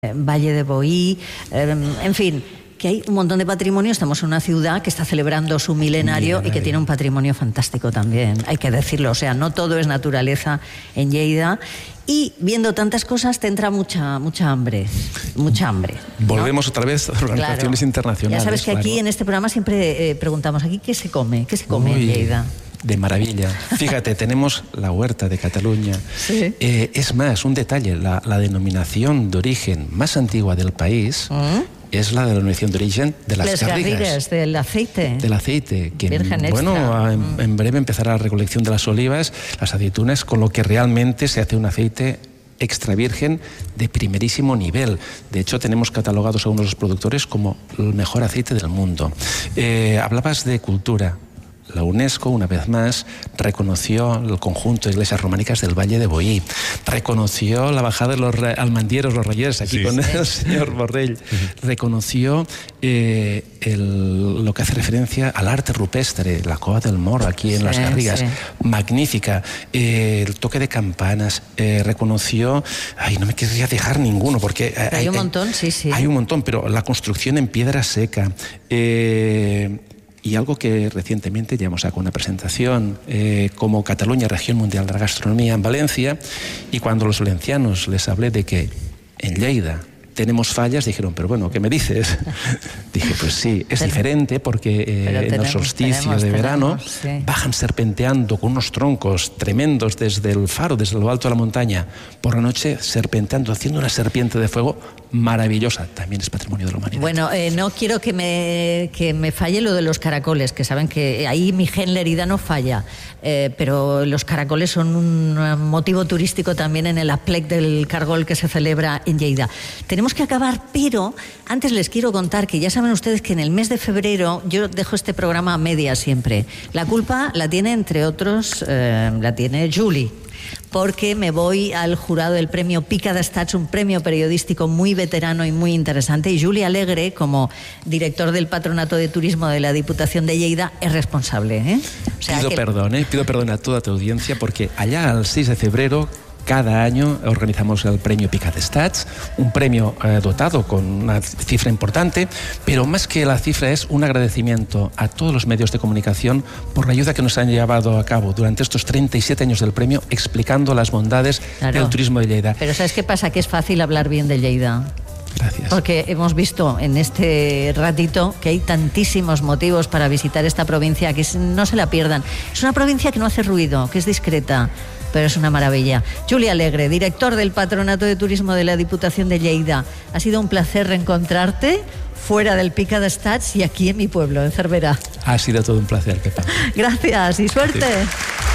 Valle de Boí, en fin, que hay un montón de patrimonio. Estamos en una ciudad que está celebrando su milenario y que tiene un patrimonio fantástico también, hay que decirlo. O sea, no todo es naturaleza en Lleida. Y viendo tantas cosas te entra mucha hambre, ¿no? Volvemos otra vez a organizaciones internacionales. Ya sabes que aquí en este programa siempre preguntamos, ¿aquí qué se come? ¿Qué se come en Lleida? De maravilla. Fíjate, tenemos la huerta de Cataluña. Sí. Es más, un detalle, la denominación de origen más antigua del país es la denominación de origen de las garrigues. Del aceite. Del aceite. Que, virgen bueno, extra. En breve empezará la recolección de las olivas, las aceitunas, con lo que realmente se hace un aceite extra virgen de primerísimo nivel. De hecho, tenemos catalogados a unos de los productores como el mejor aceite del mundo. Hablabas de cultura. La UNESCO, una vez más, reconoció el conjunto de iglesias románicas del Valle de Boí, reconoció la bajada de los almandieros, los reyes, aquí con el señor Borrell, reconoció lo que hace referencia al arte rupestre, la Cova del Moro, aquí en las Garrigas, magnífica, el toque de campanas, reconoció, no me querría dejar ninguno, porque hay un montón, hay un montón, pero la construcción en piedra seca, y algo que recientemente llevamos a cabo una presentación como Cataluña, Región Mundial de la Gastronomía en Valencia, y cuando los valencianos les hablé de que en Lleida tenemos fallas, dijeron, pero bueno, ¿qué me dices? Dije, pues sí, es diferente porque en el solsticio de verano bajan serpenteando con unos troncos tremendos desde el faro, desde lo alto de la montaña, por la noche serpenteando, haciendo una serpiente de fuego maravillosa. También es patrimonio de la humanidad. Bueno, no quiero que me falle lo de los caracoles, que saben que ahí mi gen Lerida no falla, pero los caracoles son un motivo turístico también en el aplec del Cargol que se celebra en Lleida. Tenemos que acabar, pero antes les quiero contar que ya saben ustedes que en el mes de febrero yo dejo este programa a media siempre. La culpa la tiene, entre otros, la tiene Julie, porque me voy al jurado del premio Pica d'Estats, un premio periodístico muy veterano y muy interesante, y Juli Alegre, como director del Patronato de Turismo de la Diputación de Lleida, es responsable. O sea, pido perdón a toda tu audiencia, porque allá al 6 de febrero cada año organizamos el premio Pica d'Estats, un premio dotado con una cifra importante, pero más que la cifra es un agradecimiento a todos los medios de comunicación por la ayuda que nos han llevado a cabo durante estos 37 años del premio, explicando las bondades del turismo de Lleida. Pero ¿sabes qué pasa? Que es fácil hablar bien de Lleida. Gracias. Porque hemos visto en este ratito que hay tantísimos motivos para visitar esta provincia que no se la pierdan. Es una provincia que no hace ruido, que es discreta, pero es una maravilla. Juli Alegre, director del Patronato de Turismo de la Diputación de Lleida. Ha sido un placer reencontrarte fuera del Pica d'Estats y aquí en mi pueblo, en Cervera. Ha sido todo un placer, Pepa. Gracias y suerte. Sí.